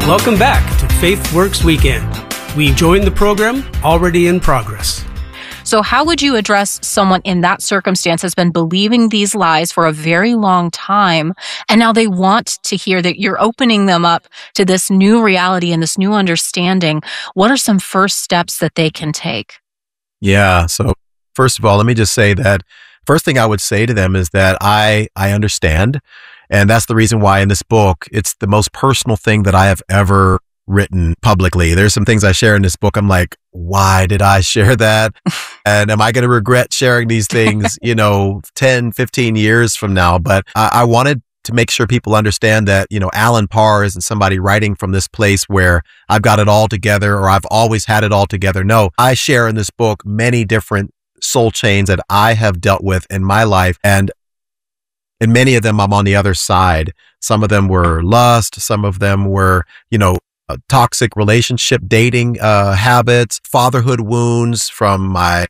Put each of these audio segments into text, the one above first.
Welcome back to Faith Works Weekend. We joined the program already in progress. So how would you address someone in that circumstance has been believing these lies for a very long time, and now they want to hear that you're opening them up to this new reality and this new understanding? What are some first steps that they can take? Yeah. So first of all, let me just say that first thing I would say to them is that I understand. And that's the reason why in this book, it's the most personal thing that I have ever written publicly. There's some things I share in this book. I'm like, why did I share that? And am I going to regret sharing these things, 10, 15 years from now? But I wanted to make sure people understand that, Alan Parr isn't somebody writing from this place where I've got it all together or I've always had it all together. No, I share in this book many different soul chains that I have dealt with in my life. And in many of them, I'm on the other side. Some of them were lust. Some of them were, toxic relationship, dating habits, fatherhood wounds from my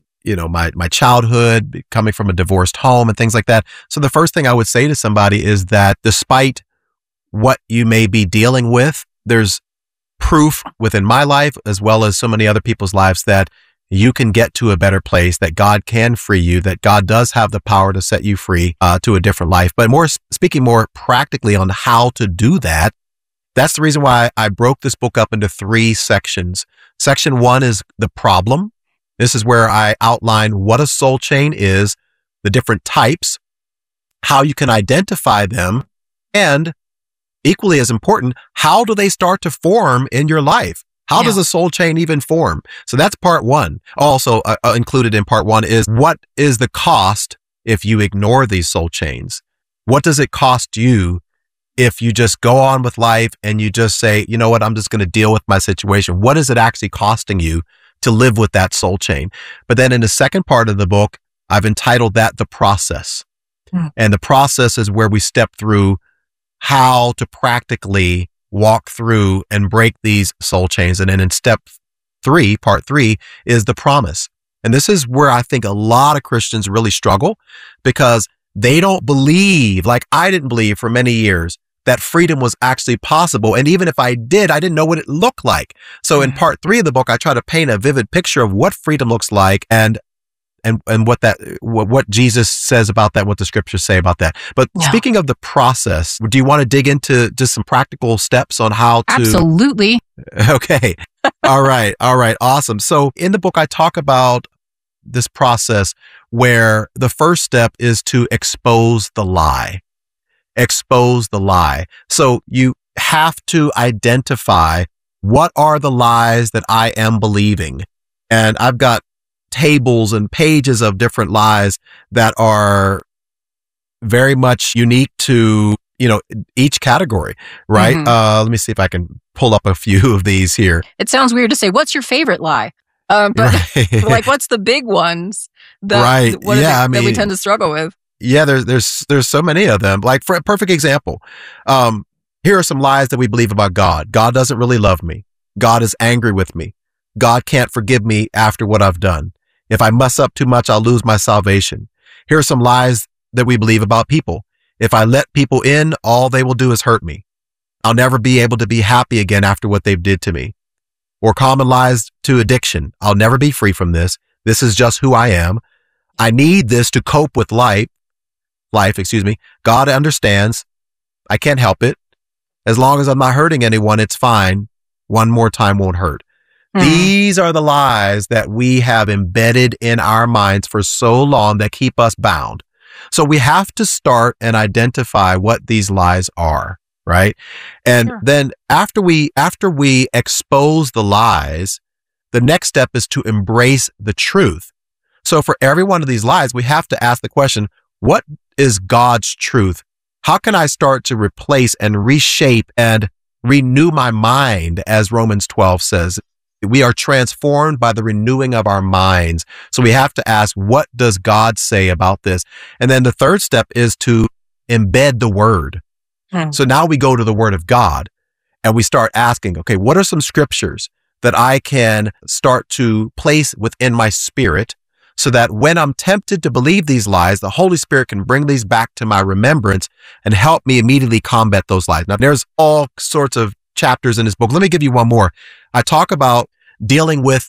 childhood, coming from a divorced home and things like that. So the first thing I would say to somebody is that despite what you may be dealing with, there's proof within my life as well as so many other people's lives that you can get to a better place, that God can free you, that God does have the power to set you free to a different life. But speaking more practically on how to do that, that's the reason why I broke this book up into 3 sections. Section 1 is the problem. This is where I outline what a soul chain is, the different types, how you can identify them, and equally as important, how do they start to form in your life? How does a soul chain even form? So that's part 1. Also included in part 1 is what is the cost if you ignore these soul chains? What does it cost you if you just go on with life and you just say, you know what, I'm just going to deal with my situation? What is it actually costing you to live with that soul chain? But then in the second part of the book, I've entitled that The Process. And the process is where we step through how to practically walk through and break these soul chains. And then in step 3, part 3, is the promise. And this is where I think a lot of Christians really struggle because they don't believe, like I didn't believe for many years, that freedom was actually possible. And even if I did, I didn't know what it looked like. So in part 3 of the book, I try to paint a vivid picture of what freedom looks like and what Jesus says about that, what the scriptures say about that. But speaking of the process, do you want to dig into just some practical steps on how to? Absolutely. Okay. All right. Awesome. So in the book, I talk about this process where the first step is to expose the lie. Expose the lie. So you have to identify what are the lies that I am believing. And I've got tables and pages of different lies that are very much unique to, each category, right? Let me see if I can pull up a few of these here. It sounds weird to say, what's your favorite lie? But like, what's the big ones that, that we tend to struggle with? Yeah, there's so many of them. Like for a perfect example, here are some lies that we believe about God. God doesn't really love me. God is angry with me. God can't forgive me after what I've done. If I mess up too much, I'll lose my salvation. Here are some lies that we believe about people. If I let people in, all they will do is hurt me. I'll never be able to be happy again after what they've did to me. Or common lies to addiction. I'll never be free from this. This is just who I am. I need this to cope with life. God understands. I can't help it. As long as I'm not hurting anyone, it's fine. One more time won't hurt. These are the lies that we have embedded in our minds for so long that keep us bound. So we have to start and identify what these lies are, right? And then after we expose the lies, the next step is to embrace the truth. So for every one of these lies, we have to ask the question, what is God's truth? How can I start to replace and reshape and renew my mind, as Romans 12 says? We are transformed by the renewing of our minds. So we have to ask, what does God say about this? And then the third step is to embed the word. So now we go to the word of God and we start asking, okay, what are some scriptures that I can start to place within my spirit so that when I'm tempted to believe these lies, the Holy Spirit can bring these back to my remembrance and help me immediately combat those lies. Now, there's all sorts of chapters in this book. Let me give you one more. I talk about dealing with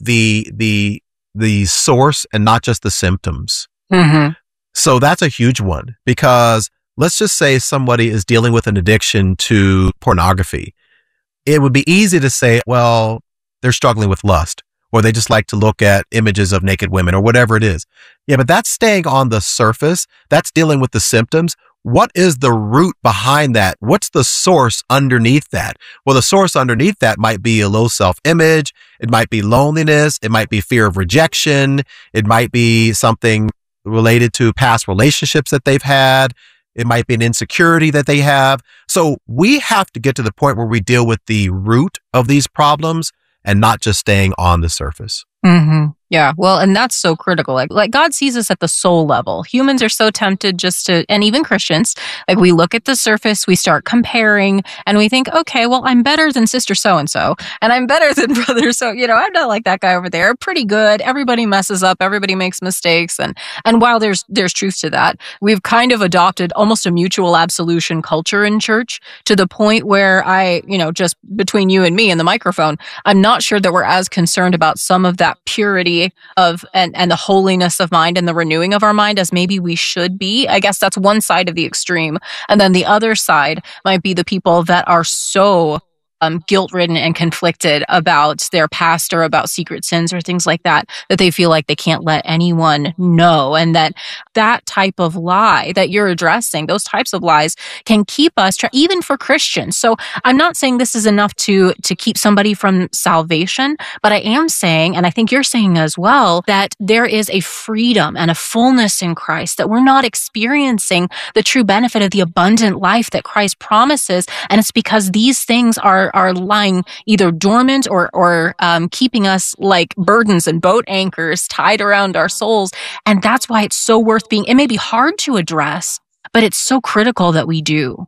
the source and not just the symptoms. Mm-hmm. So that's a huge one, because let's just say somebody is dealing with an addiction to pornography. It would be easy to say, well, they're struggling with lust, or they just like to look at images of naked women, or whatever it is. Yeah, but that's staying on the surface. That's dealing with the symptoms. What is the root behind that? What's the source underneath that? Well, the source underneath that might be a low self-image. It might be loneliness. It might be fear of rejection. It might be something related to past relationships that they've had. It might be an insecurity that they have. So we have to get to the point where we deal with the root of these problems and not just staying on the surface. Mm-hmm. Yeah. Well, and that's so critical. Like God sees us at the soul level. Humans are so tempted just to, and even Christians, like we look at the surface, we start comparing, and we think, okay, well, I'm better than sister so-and-so, and I'm better than brother so, I'm not like that guy over there. Pretty good. Everybody messes up. Everybody makes mistakes. And while there's truth to that, we've kind of adopted almost a mutual absolution culture in church, to the point where just between you and me and the microphone, I'm not sure that we're as concerned about some of that purity of and the holiness of mind and the renewing of our mind as maybe we should be. I guess that's one side of the extreme. And then the other side might be the people that are so guilt-ridden and conflicted about their past or about secret sins or things like that they feel like they can't let anyone know. And that type of lie that you're addressing, those types of lies can keep us, even for Christians. So I'm not saying this is enough to keep somebody from salvation, but I am saying, and I think you're saying as well, that there is a freedom and a fullness in Christ, that we're not experiencing the true benefit of the abundant life that Christ promises. And it's because these things are lying either dormant or keeping us like burdens and boat anchors tied around our souls. And that's why it's so worth being, it may be hard to address, but it's so critical that we do.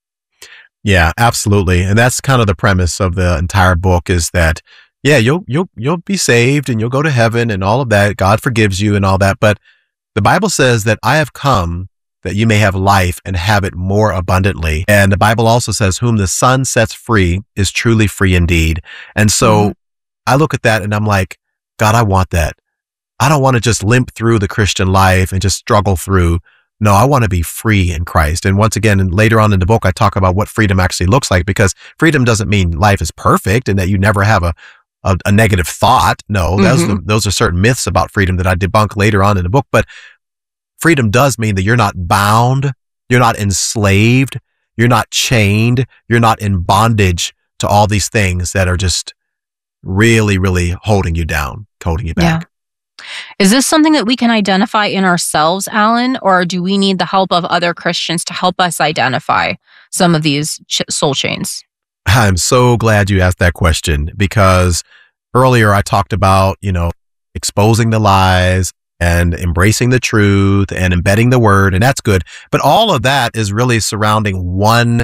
Yeah, absolutely. And that's kind of the premise of the entire book, is that, yeah, you'll be saved and you'll go to heaven and all of that. God forgives you and all that. But the Bible says that I have come that you may have life and have it more abundantly. And the Bible also says, whom the Son sets free is truly free indeed. And so I look at that and I'm like, God, I want that. I don't want to just limp through the Christian life and just struggle through. No, I want to be free in Christ. And once again, later on in the book, I talk about what freedom actually looks like, because freedom doesn't mean life is perfect and that you never have a negative thought. No, those are certain myths about freedom that I debunk later on in the book. But freedom does mean that you're not bound, you're not enslaved, you're not chained, you're not in bondage to all these things that are just really, really holding you down, holding you back. Yeah. Is this something that we can identify in ourselves, Alan, or do we need the help of other Christians to help us identify some of these soul chains? I'm so glad you asked that question, because earlier I talked about, exposing the lies and embracing the truth and embedding the word, and that's good. But all of that is really surrounding one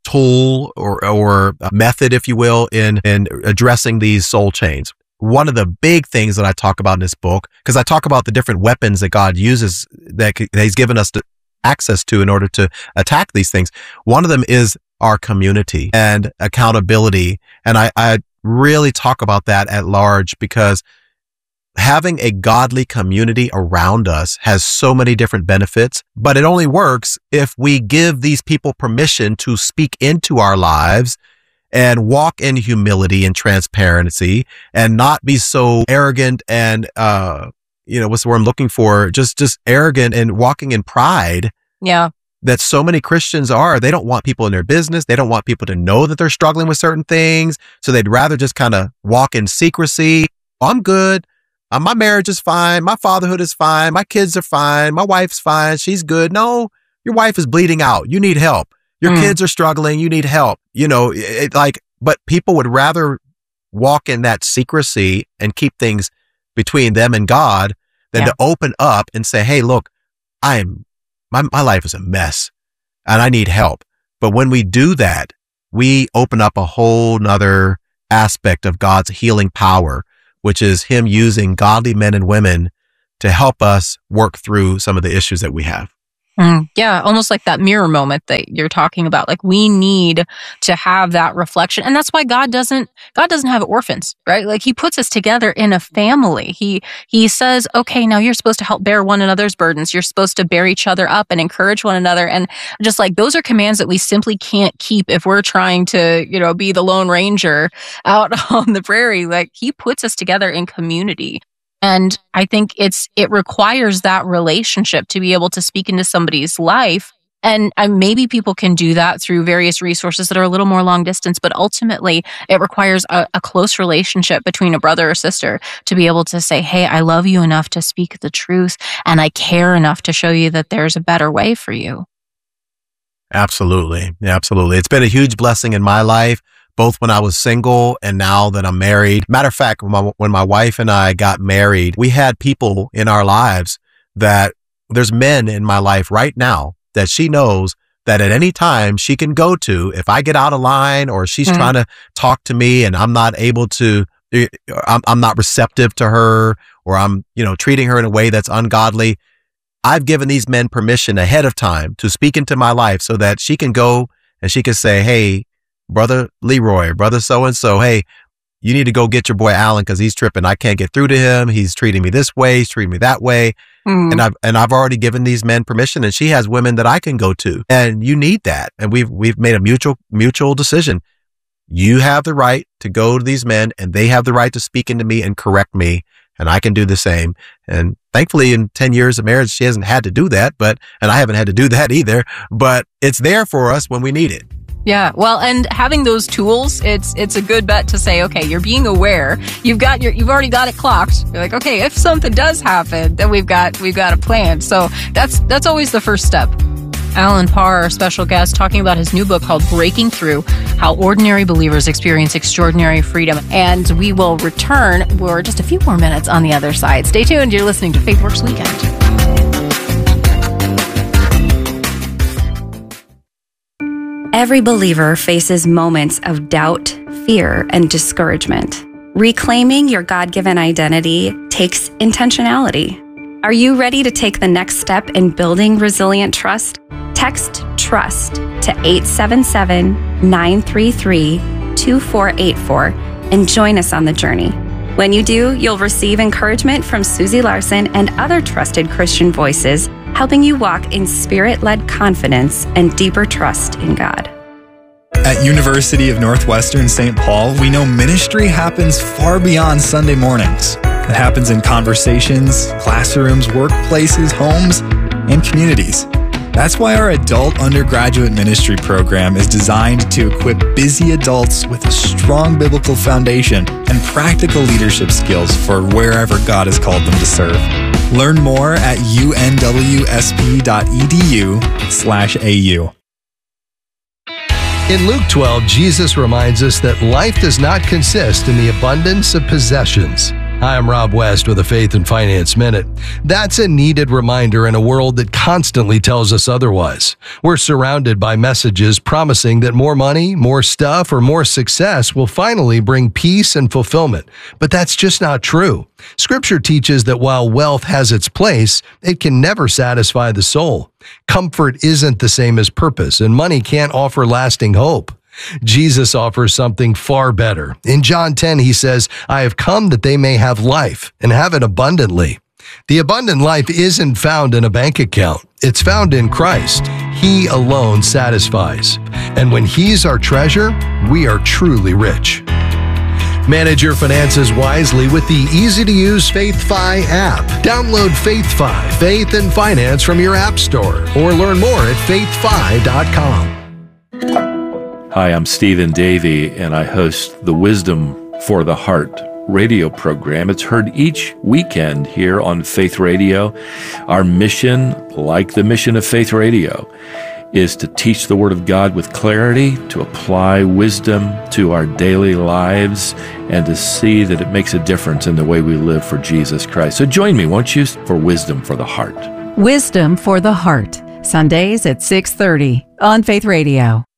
tool or method, if you will, in addressing these soul chains. One of the big things that I talk about in this book, because I talk about the different weapons that God uses, that He's given us access to in order to attack these things. One of them is our community and accountability. And I really talk about that at large, because having a godly community around us has so many different benefits, but it only works if we give these people permission to speak into our lives and walk in humility and transparency, and not be so arrogant and, what's the word I'm looking for? Just arrogant and walking in pride. Yeah. That so many Christians are. They don't want people in their business. They don't want people to know that they're struggling with certain things. So they'd rather just kind of walk in secrecy. I'm good. My marriage is fine. My fatherhood is fine. My kids are fine. My wife's fine. She's good. No, your wife is bleeding out. You need help. Your kids are struggling. You need help. But people would rather walk in that secrecy and keep things between them and God than to open up and say, hey, look, my life is a mess and I need help. But when we do that, we open up a whole nother aspect of God's healing power, which is Him using godly men and women to help us work through some of the issues that we have. Yeah, almost like that mirror moment that you're talking about. Like, we need to have that reflection. And that's why God doesn't have orphans, right? Like, he puts us together in a family. He says, okay, now you're supposed to help bear one another's burdens. You're supposed to bear each other up and encourage one another. And just like, those are commands that we simply can't keep if we're trying to, be the Lone Ranger out on the prairie. Like, he puts us together in community. And I think it requires that relationship to be able to speak into somebody's life. And maybe people can do that through various resources that are a little more long distance, but ultimately it requires a close relationship between a brother or sister to be able to say, hey, I love you enough to speak the truth, and I care enough to show you that there's a better way for you. Absolutely. Absolutely. It's been a huge blessing in my life, both when I was single and now that I'm married. Matter of fact, when my wife and I got married, we had people in our lives that there's men in my life right now that she knows that at any time she can go to if I get out of line or she's trying to talk to me and I'm not able to, I'm not receptive to her, or I'm, treating her in a way that's ungodly. I've given these men permission ahead of time to speak into my life so that she can go and she can say, hey, Brother Leroy, brother so-and-so, hey, you need to go get your boy Alan because he's tripping. I can't get through to him. He's treating me this way. He's treating me that way. And I've already given these men permission, and she has women that I can go to. And you need that. And we've made a mutual decision. You have the right to go to these men, and they have the right to speak into me and correct me. And I can do the same. And thankfully, in 10 years of marriage, she hasn't had to do that, and I haven't had to do that either, but it's there for us when we need it. Yeah, well, and having those tools, it's a good bet to say, okay, you're being aware. You've already got it clocked. You're like, okay, if something does happen, then we've got a plan. So that's always the first step. Alan Parr, our special guest, talking about his new book called Breaking Through: How Ordinary Believers Experience Extraordinary Freedom. And we will return for just a few more minutes on the other side. Stay tuned. You're listening to FaithWorks Weekend. Every believer faces moments of doubt, fear, and discouragement. Reclaiming your God-given identity takes intentionality. Are you ready to take the next step in building resilient trust? Text TRUST to 877-933-2484 and join us on the journey. When you do, you'll receive encouragement from Susie Larson and other trusted Christian voices, helping you walk in Spirit-led confidence and deeper trust in God. At University of Northwestern St. Paul, we know ministry happens far beyond Sunday mornings. It happens in conversations, classrooms, workplaces, homes, and communities. That's why our adult undergraduate ministry program is designed to equip busy adults with a strong biblical foundation and practical leadership skills for wherever God has called them to serve. Learn more at unwsp.edu/au. In Luke 12, Jesus reminds us that life does not consist in the abundance of possessions. Hi, I'm Rob West with a Faith and Finance Minute. That's a needed reminder in a world that constantly tells us otherwise. We're surrounded by messages promising that more money, more stuff, or more success will finally bring peace and fulfillment. But that's just not true. Scripture teaches that while wealth has its place, it can never satisfy the soul. Comfort isn't the same as purpose, and money can't offer lasting hope. Jesus offers something far better. In John 10, he says, I have come that they may have life and have it abundantly. The abundant life isn't found in a bank account. It's found in Christ. He alone satisfies. And when He's our treasure, we are truly rich. Manage your finances wisely with the easy-to-use FaithFi app. Download FaithFi, Faith and Finance from your app store, or learn more at faithfi.com. Hi, I'm Stephen Davey, and I host the Wisdom for the Heart radio program. It's heard each weekend here on Faith Radio. Our mission, like the mission of Faith Radio, is to teach the Word of God with clarity, to apply wisdom to our daily lives, and to see that it makes a difference in the way we live for Jesus Christ. So join me, won't you, for Wisdom for the Heart. Wisdom for the Heart, Sundays at 6:30 on Faith Radio.